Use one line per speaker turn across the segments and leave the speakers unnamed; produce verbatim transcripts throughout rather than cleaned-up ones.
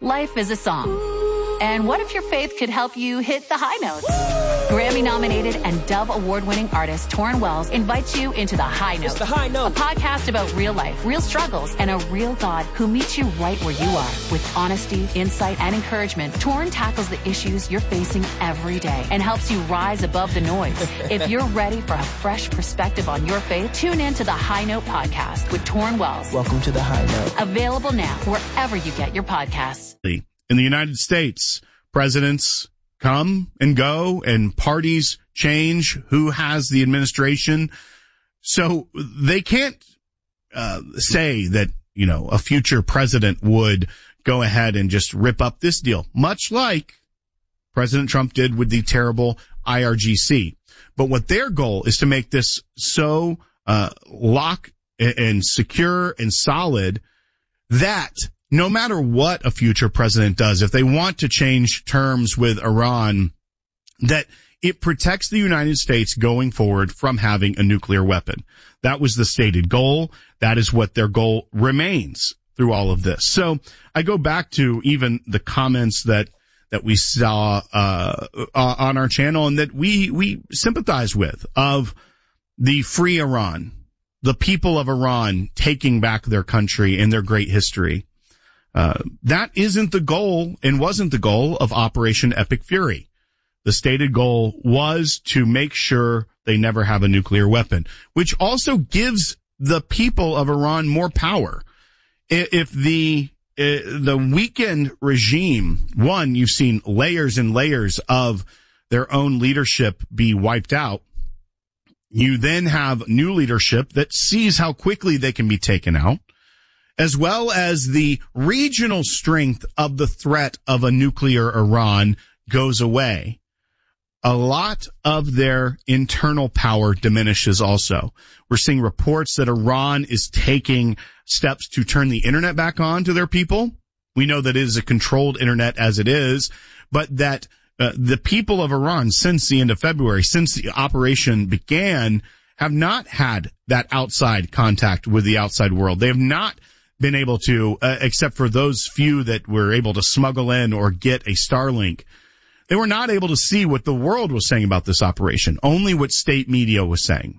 Life is a song. And what if your faith could help you hit the high notes? Grammy-nominated and Dove Award-winning artist Torrin Wells invites you into The High Note.
It's The High Note.
A podcast about real life, real struggles, and a real God who meets you right where you are. With honesty, insight, and encouragement, Torrin tackles the issues you're facing every day and helps you rise above the noise. If you're ready for a fresh perspective on your faith, tune in to The High Note podcast with Torrin Wells.
Welcome to The High Note.
Available now wherever you get your podcasts.
In the United States, presidents come and go and parties change who has the administration. So they can't uh, say that, you know, a future president would go ahead and just rip up this deal, much like President Trump did with the terrible I R G C. But what their goal is to make this so uh, lock and secure and solid that no matter what a future president does, if they want to change terms with Iran, that it protects the United States going forward from having a nuclear weapon. That was the stated goal. That is what their goal remains through all of this. So I go back to even the comments that that we saw uh, uh on our channel and that we we sympathize with, of the free Iran, the people of Iran taking back their country and their great history. Uh, that isn't the goal and wasn't the goal of Operation Epic Fury. The stated goal was to make sure they never have a nuclear weapon, which also gives the people of Iran more power. If the, uh, the weakened regime, one, you've seen layers and layers of their own leadership be wiped out. You then have new leadership that sees how quickly they can be taken out, as well as the regional strength of the threat of a nuclear Iran goes away. A lot of their internal power diminishes also. We're seeing reports that Iran is taking steps to turn the internet back on to their people. We know that it is a controlled internet as it is, but that uh, the people of Iran, since the end of February, since the operation began, have not had that outside contact with the outside world. They have not been able to, uh, except for those few that were able to smuggle in or get a Starlink. They were not able to see what the world was saying about this operation, only what state media was saying.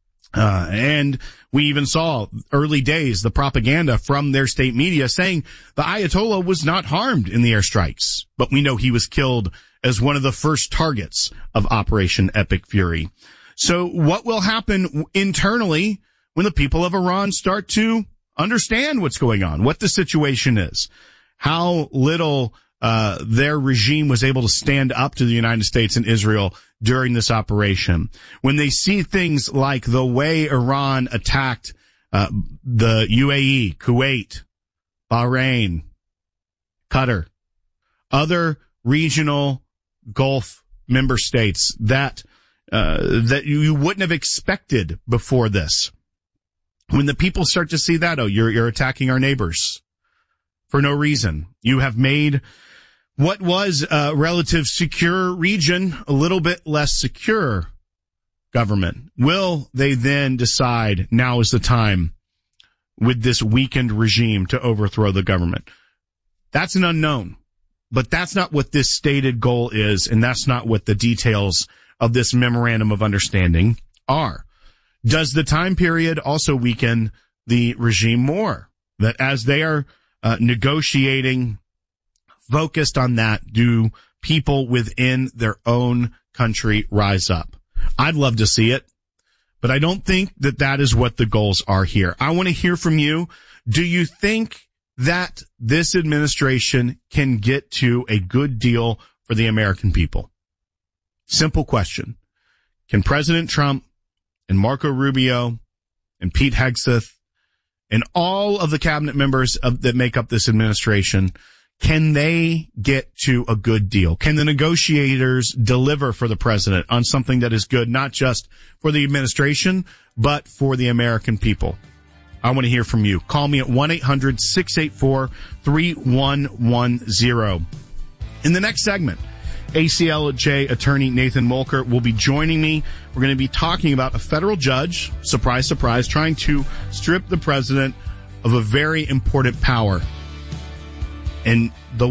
Uh, and we even saw early days the propaganda from their state media saying the Ayatollah was not harmed in the airstrikes, but we know he was killed as one of the first targets of Operation Epic Fury. So what will happen internally when the people of Iran start to understand what's going on, what the situation is, how little uh their regime was able to stand up to the United States and Israel during this operation, when they see things like the way Iran attacked uh the U A E, Kuwait, Bahrain, Qatar, other regional Gulf member states that uh that you wouldn't have expected before this. When the people start to see that, oh, you're, you're attacking our neighbors for no reason. You have made what was a relative secure region a little bit less secure government. Will they then decide now is the time with this weakened regime to overthrow the government? That's an unknown, but that's not what this stated goal is, and that's not what the details of this memorandum of understanding are. Does the time period also weaken the regime more? That as they are uh, negotiating, focused on that, do people within their own country rise up? I'd love to see it, but I don't think that that is what the goals are here. I want to hear from you. Do you think that this administration can get to a good deal for the American people? Simple question. Can President Trump and Marco Rubio and Pete Hegseth and all of the cabinet members of, that make up this administration, can they get to a good deal? Can the negotiators deliver for the president on something that is good, not just for the administration, but for the American people? I want to hear from you. Call me at one eight hundred six eight four three one one zero. In the next segment, A C L J attorney Nathan Molker will be joining me. We're going to be talking about a federal judge, surprise, surprise, trying to strip the president of a very important power. And the